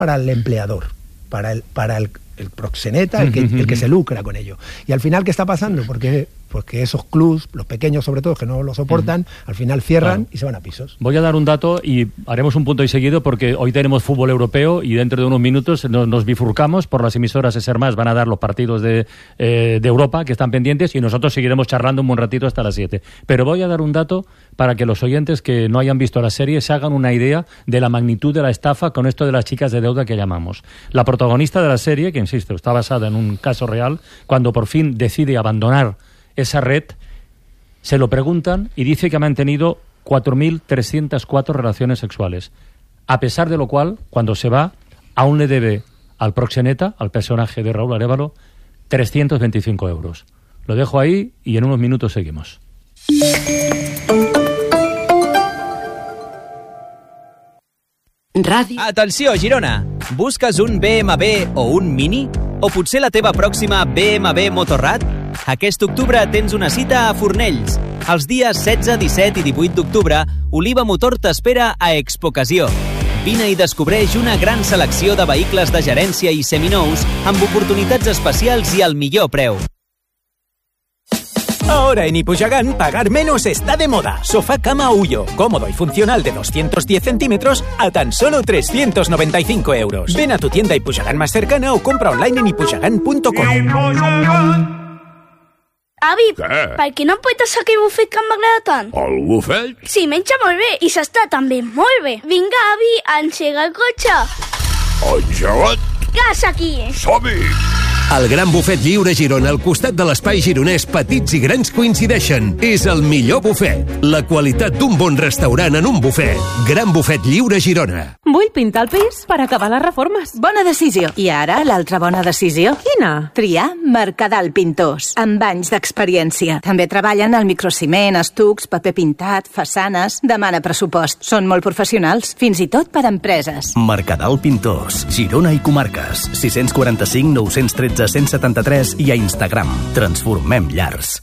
para el empleador, para el proxeneta, el que se lucra con ello. Y al final, ¿qué está pasando? Porque esos clubs, los pequeños sobre todo, que no lo soportan, al final cierran y se van a pisos. Voy a dar un dato y haremos un punto y seguido, porque hoy tenemos fútbol europeo y dentro de unos minutos nos bifurcamos por las emisoras SER+, van a dar los partidos de Europa que están pendientes, y nosotros seguiremos charlando un buen ratito hasta las 7. Pero voy a dar un dato para que los oyentes que no hayan visto la serie se hagan una idea de la magnitud de la estafa con esto de las chicas de deuda que llamamos. La protagonista de la serie, que insisto, está basada en un caso real, cuando por fin decide abandonar esa red, se lo preguntan y dice que ha mantenido 4.304 relaciones sexuales. A pesar de lo cual, cuando se va, aún le debe al proxeneta, al personaje de Raúl Arévalo, 325 euros. Lo dejo ahí y en unos minutos seguimos. Ràdio. Atenció, Girona! Busques un BMW o un Mini? O potser la teva pròxima BMW Motorrad? Aquest octubre tens una cita a Fornells. Els dies 16, 17 i 18 d'octubre, Oliva Motor t'espera a Expocasió. Vine i descobreix una gran selecció de vehicles de gerència i seminous amb oportunitats especials i al millor preu. Ahora en Ipujagan, pagar menos está de moda. Sofá cama Huyo, cómodo y funcional de 210 centímetros a tan solo 395 euros. Ven a tu tienda Ipujagan más cercana o compra online en ipujagan.com. Avi, per què no em portes aquell bufet que m'agrada tant? El bufet? Sí, menja molt bé i s'està també molt bé. Vinga, avi, engega el cotxe. Engegat? Gas aquí. Som-hi! El Gran Bufet Lliure Girona, al costat de l'espai gironès Petits i Grans coincideixen. És el millor bufet. La qualitat d'un bon restaurant en un bufet. Gran Bufet Lliure Girona. Vull pintar el pis per acabar les reformes. Bona decisió. I ara, l'altra bona decisió? Quina? Triar Mercadal Pintors, amb anys d'experiència. També treballen al microciment, estucs, paper pintat, façanes. Demana pressupost. Són molt professionals, fins i tot per a empreses. Mercadal Pintors, Girona i comarques. 645 913 173 i a Instagram. Transformem llars.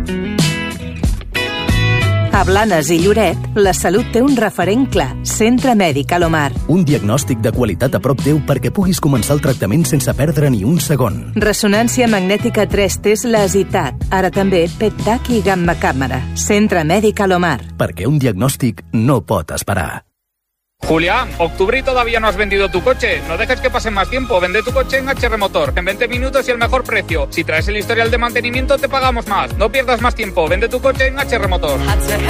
A Blanes i Lloret, la salut té un referent clar. Centre Mèdic Alomar. Un diagnòstic de qualitat a prop teu perquè puguis començar el tractament sense perdre ni un segon. Ressonància magnètica 3T l'Asitat. Ara també PET-TAC i gamma càmera. Centre Mèdic Alomar. Perquè un diagnòstic no pot esperar. Julián, octubre y todavía no has vendido tu coche. No dejes que pase más tiempo. Vende tu coche en HR Motor. En 20 minutos y el mejor precio. Si traes el historial de mantenimiento, te pagamos más. No pierdas más tiempo. Vende tu coche en HR Motor.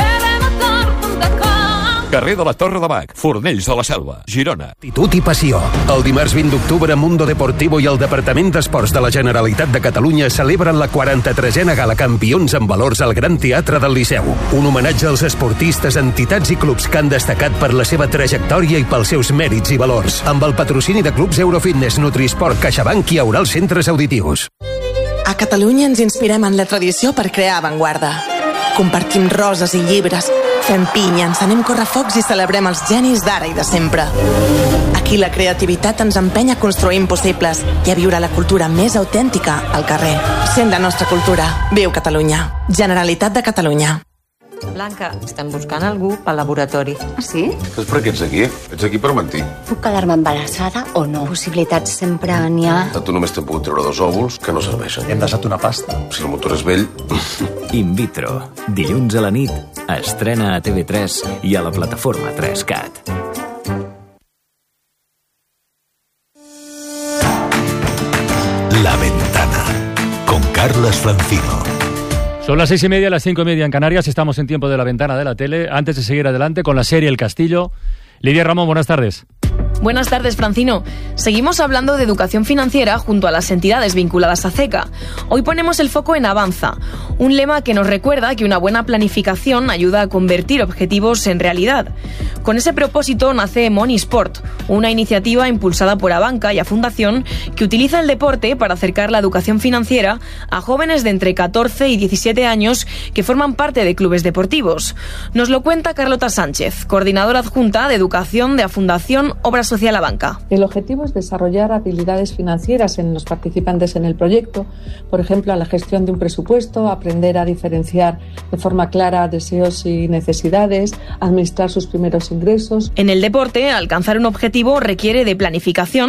Carrer de la Torre de Bac, Fornells de la Selva, Girona. Actitud i passió. El dimarts 20 d'octubre, Mundo Deportivo i el Departament d'Esports de la Generalitat de Catalunya celebren la 43a Gala Campions en Valors al Gran Teatre del Liceu. Un homenatge als esportistes, entitats i clubs que han destacat per la seva trajectòria i pels seus mèrits i valors. Amb el patrocini de clubs Eurofitness, Nutrisport, CaixaBank i Aural Centres Auditius. A Catalunya ens inspirem en la tradició per crear avantguarda. Compartim roses i llibres, fem pinya, encenem correfocs i celebrem els genis d'ara i de sempre. Aquí la creativitat ens empenya a construir impossibles i a viure la cultura més autèntica al carrer. Sent la nostra cultura. Viu Catalunya. Generalitat de Catalunya. Blanca, estem buscant algú pel laboratori. Ah, sí? Saps per què ets aquí? Ets aquí per mentir. Puc quedar-me embarassada o no? Possibilitats sempre n'hi ha. A tu només t'han pogut treure 2 òvuls que no serveixen. Hem deixat una pasta. Si el motor és vell... In vitro. Dilluns a la nit. Estrena a TV3 i a la plataforma 3CAT. La Ventana, con Carlos Francino. Son las 6:30, las 5:30 en Canarias. Estamos en tiempo de La Ventana de la tele. Antes de seguir adelante con la serie El Castillo, Lidia Ramón, buenas tardes. Buenas tardes, Francino. Seguimos hablando de educación financiera junto a las entidades vinculadas a CECA. Hoy ponemos el foco en Avanza, un lema que nos recuerda que una buena planificación ayuda a convertir objetivos en realidad. Con ese propósito nace Monisport, una iniciativa impulsada por Abanca y a Fundación que utiliza el deporte para acercar la educación financiera a jóvenes de entre 14 y 17 años que forman parte de clubes deportivos. Nos lo cuenta Carlota Sánchez, coordinadora adjunta de educación de a Fundación Obras asocia la banca. El objetivo es desarrollar habilidades financieras en los participantes en el proyecto, por ejemplo, a la gestión de un presupuesto, aprender a diferenciar de forma clara deseos y necesidades, administrar sus primeros ingresos. En el deporte, alcanzar un objetivo requiere de planificación